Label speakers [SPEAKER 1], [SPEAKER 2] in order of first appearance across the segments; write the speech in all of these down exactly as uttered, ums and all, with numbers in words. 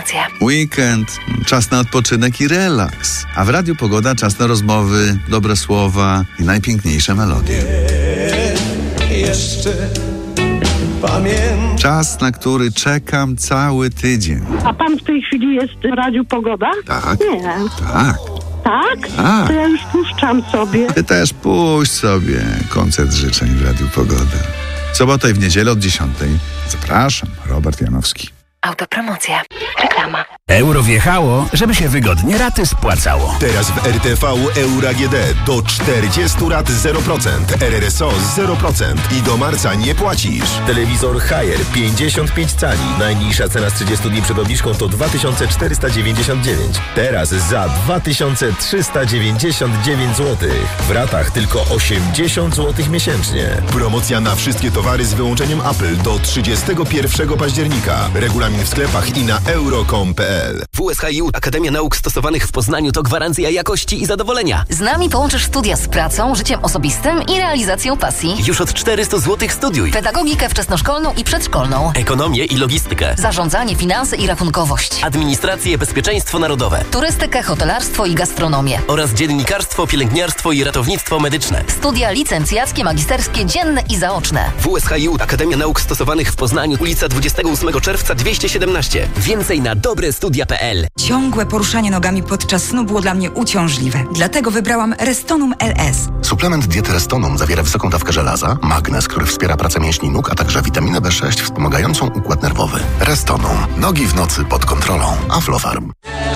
[SPEAKER 1] promocje.
[SPEAKER 2] Weekend, czas na odpoczynek i relaks. A w Radiu Pogoda czas na rozmowy, dobre słowa i najpiękniejsze melodie.
[SPEAKER 3] Jeszcze pamiętam.
[SPEAKER 2] Czas, na który czekam cały tydzień.
[SPEAKER 4] A pan w tej chwili jest w Radiu Pogoda?
[SPEAKER 2] Tak?
[SPEAKER 4] Nie.
[SPEAKER 2] Tak.
[SPEAKER 4] Tak?
[SPEAKER 2] Tak.
[SPEAKER 4] To ja już puszczam sobie.
[SPEAKER 2] Ty też puść sobie koncert życzeń w Radiu Pogoda. W sobotę i w niedzielę od dziesiątej. Zapraszam, Robert Janowski.
[SPEAKER 1] Autopromocja. Reklama.
[SPEAKER 5] Euro wjechało, żeby się wygodnie raty spłacało.
[SPEAKER 6] Teraz w R T V Euro A G D do czterdziestu rat zero procent, R R S O zero procent i do marca nie płacisz.
[SPEAKER 7] Telewizor Haier pięćdziesiąt pięć cali. Najniższa cena z trzydziestu dni przed obniżką to dwa tysiące czterysta dziewięćdziesiąt dziewięć. Teraz za dwa tysiące trzysta dziewięćdziesiąt dziewięć złotych. W ratach tylko osiemdziesiąt złotych miesięcznie.
[SPEAKER 6] Promocja na wszystkie towary z wyłączeniem Apple do trzydziestego pierwszego października. Regulamin w sklepach i na euro kropka com kropka p l.
[SPEAKER 8] W U S H I U Akademia Nauk Stosowanych w Poznaniu to gwarancja jakości i zadowolenia.
[SPEAKER 9] Z nami połączysz studia z pracą, życiem osobistym i realizacją pasji.
[SPEAKER 8] Już od czterysta złotych studiuj.
[SPEAKER 9] Pedagogikę wczesnoszkolną i przedszkolną.
[SPEAKER 8] Ekonomię i logistykę.
[SPEAKER 9] Zarządzanie, finanse i rachunkowość.
[SPEAKER 8] Administrację, bezpieczeństwo narodowe.
[SPEAKER 9] Turystykę, hotelarstwo i gastronomię.
[SPEAKER 8] Oraz dziennikarstwo, pielęgniarstwo i ratownictwo medyczne.
[SPEAKER 9] Studia licencjackie, magisterskie, dzienne i zaoczne.
[SPEAKER 8] W U S H I U Akademia Nauk Stosowanych w Poznaniu, ulica dwudziestego ósmego czerwca dwieście siedemnaście. Więcej na dobrestudia kropka p l.
[SPEAKER 10] Ciągłe poruszanie nogami podczas snu było dla mnie uciążliwe. Dlatego wybrałam Restonum L S.
[SPEAKER 11] Suplement diety Restonum zawiera wysoką dawkę żelaza, magnez, który wspiera pracę mięśni nóg, a także witaminę B sześć wspomagającą układ nerwowy. Restonum. Nogi w nocy pod kontrolą. Aflofarm.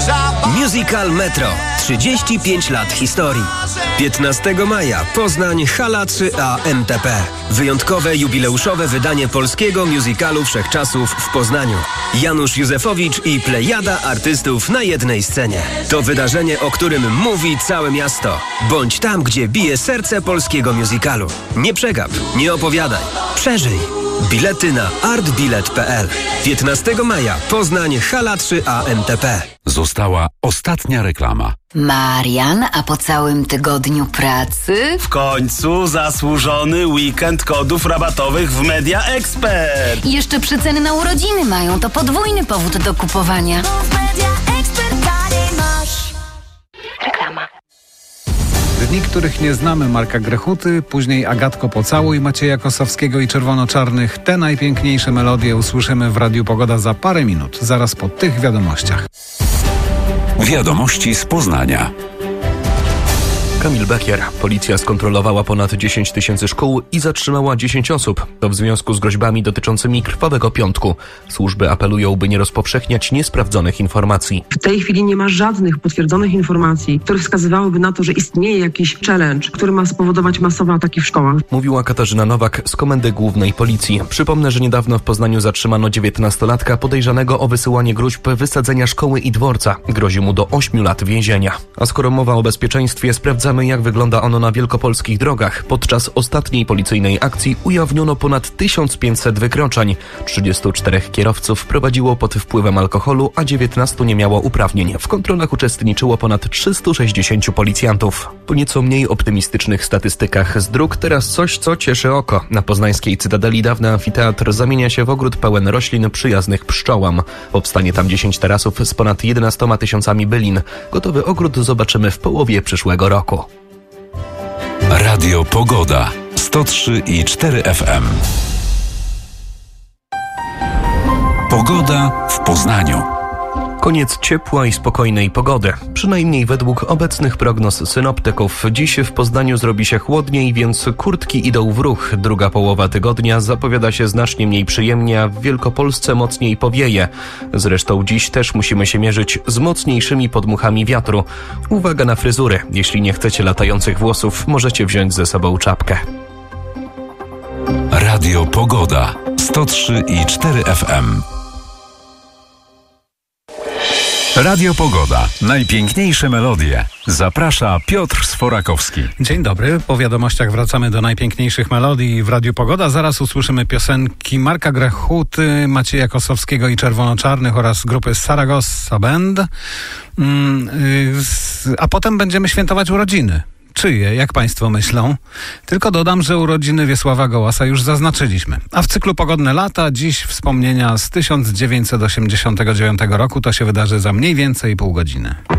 [SPEAKER 12] Musical Metro. trzydzieści pięć lat historii. piętnastego maja Poznań, hala trzy A M T P. Wyjątkowe jubileuszowe wydanie polskiego musicalu wszechczasów w Poznaniu. Janusz Józefowicz i plejada artystów na jednej scenie. To wydarzenie, o którym mówi całe miasto. Bądź tam, gdzie bije serce polskiego musicalu. Nie przegap, nie opowiadaj. Przeżyj. Bilety na artbilet kropka p l. piętnastego maja Poznań, hala trzy A M T P.
[SPEAKER 13] Została ostatnia reklama.
[SPEAKER 9] Marian, a po całym tygodniu pracy?
[SPEAKER 14] W końcu zasłużony weekend kodów rabatowych w Media Expert.
[SPEAKER 9] I jeszcze przeceny na urodziny mają, to podwójny powód do kupowania.
[SPEAKER 1] Reklama.
[SPEAKER 15] Dni, których nie znamy, Marka Grechuty, później Agatko Pocałuj, Macieja Kosowskiego i Czerwono-Czarnych. Te najpiękniejsze melodie usłyszymy w Radiu Pogoda za parę minut, zaraz po tych wiadomościach.
[SPEAKER 13] Wiadomości z Poznania.
[SPEAKER 16] Kamil Bekier. Policja skontrolowała ponad dziesięć tysięcy szkół i zatrzymała dziesięć osób. To w związku z groźbami dotyczącymi Krwawego Piątku. Służby apelują, by nie rozpowszechniać niesprawdzonych informacji.
[SPEAKER 17] W tej chwili nie ma żadnych potwierdzonych informacji, które wskazywałyby na to, że istnieje jakiś challenge, który ma spowodować masowe ataki w szkołach.
[SPEAKER 16] Mówiła Katarzyna Nowak z Komendy Głównej Policji. Przypomnę, że niedawno w Poznaniu zatrzymano dziewiętnastolatka podejrzanego o wysyłanie gruźb wysadzenia szkoły i dworca. Grozi mu do ośmiu lat więzienia. A skoro mowa o bezpieczeństwie, sprawdzamy, jak wygląda ono na wielkopolskich drogach. Podczas ostatniej policyjnej akcji ujawniono ponad tysiąc pięćset wykroczeń. trzydziestu czterech kierowców prowadziło pod wpływem alkoholu, a dziewiętnastu nie miało uprawnień. W kontrolach uczestniczyło ponad trzystu sześćdziesięciu policjantów. Po nieco mniej optymistycznych statystykach z dróg teraz coś, co cieszy oko. Na poznańskiej Cytadeli dawny amfiteatr zamienia się w ogród pełen roślin przyjaznych pszczołom. Powstanie tam dziesięć tarasów z ponad jedenastoma tysiącami bylin. Gotowy ogród zobaczymy w połowie przyszłego roku.
[SPEAKER 13] Radio Pogoda sto trzy i cztery F M. Pogoda w Poznaniu.
[SPEAKER 16] Koniec ciepła i spokojnej pogody. Przynajmniej według obecnych prognoz synoptyków. Dziś w Poznaniu zrobi się chłodniej, więc kurtki idą w ruch. Druga połowa tygodnia zapowiada się znacznie mniej przyjemnie, a w Wielkopolsce mocniej powieje. Zresztą dziś też musimy się mierzyć z mocniejszymi podmuchami wiatru. Uwaga na fryzury. Jeśli nie chcecie latających włosów, możecie wziąć ze sobą czapkę.
[SPEAKER 13] Radio Pogoda sto trzy i cztery F M. Radio Pogoda. Najpiękniejsze melodie. Zaprasza Piotr Sforakowski.
[SPEAKER 15] Dzień dobry. Po wiadomościach wracamy do najpiękniejszych melodii w Radiu Pogoda. Zaraz usłyszymy piosenki Marka Grechuty, Macieja Kosowskiego i Czerwono-Czarnych oraz grupy Saragossa Band. A potem będziemy świętować urodziny. czyje, jak państwo myślą? Tylko dodam, że urodziny Wiesława Gołasa już zaznaczyliśmy. A w cyklu Pogodne lata dziś wspomnienia z tysiąc dziewięćset osiemdziesiątego dziewiątego roku. To się wydarzy za mniej więcej pół godziny.